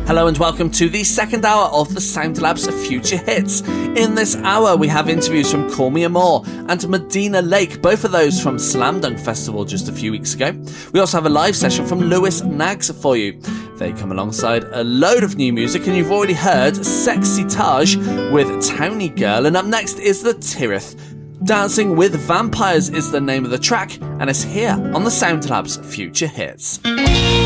Hello and welcome to the second hour of the SoundLab's Future Hits. In this hour we have interviews from Call Me Amore and Medina Lake, both of those from Slam Dunk Festival just a few weeks ago. We also have a live session from Lewis Nags for you. They come alongside a load of new music, and you've already heard Sexy Taj with Towny Girl, and up next is the Tirith. Dancing with Vampires is the name of the track, and it's here on the SoundLab's Future Hits.